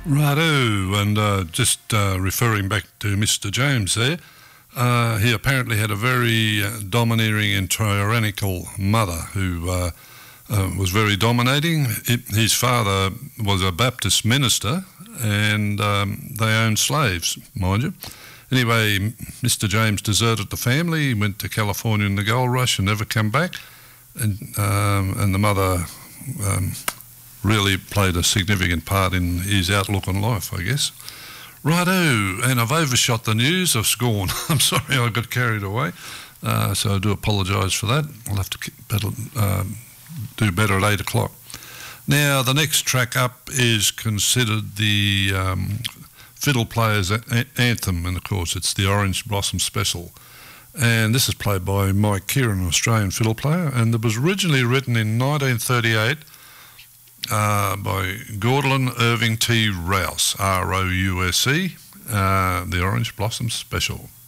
Righto, and just referring back to Mr. James there, he apparently had a very domineering and tyrannical mother who was very dominating. His father was a Baptist minister, and they owned slaves, mind you. Anyway, Mr. James deserted the family, he went to California in the gold rush and never came back, and the mother really played a significant part in his outlook on life, I guess. Righto, and I've overshot the news. I've scorned. I'm sorry, I got carried away. So I do apologise for that. I'll have to do better at 8 o'clock. Now, the next track up is considered the fiddle player's anthem, and of course it's the Orange Blossom Special. And this is played by Mike Kieran, an Australian fiddle player, and it was originally written in 1938 by Gordon Irving T. Rouse, R-O-U-S-E, the Orange Blossom Special.